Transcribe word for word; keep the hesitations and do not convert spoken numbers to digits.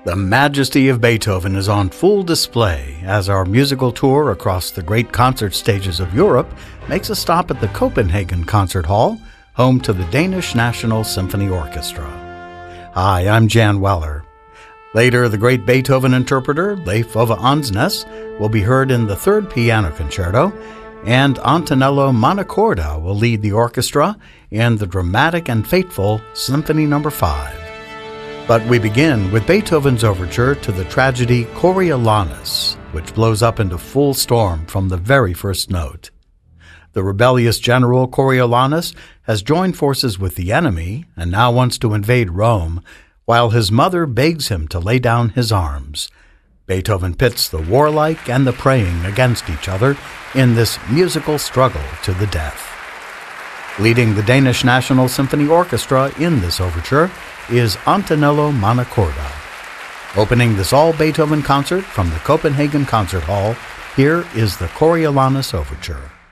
The majesty of Beethoven is on full display as our musical tour across the great concert stages of Europe makes a stop at the Copenhagen Concert Hall, home to the Danish National Symphony Orchestra. Hi, I'm Jan Weller. Later, the great Beethoven interpreter, Leif Ove Andsnes, will be heard in the Third Piano Concerto, and Antonello Montecorda will lead the orchestra in the dramatic and fateful Symphony Number five. But we begin with Beethoven's overture to the tragedy Coriolanus, which blows up into full storm from the very first note. The rebellious general Coriolanus has joined forces with the enemy and now wants to invade Rome, while his mother begs him to lay down his arms. Beethoven pits the warlike and the praying against each other in this musical struggle to the death. Leading the Danish National Symphony Orchestra in this overture is Antonello Montecorda. Opening this all-Beethoven concert from the Copenhagen Concert Hall, here is the Coriolanus Overture.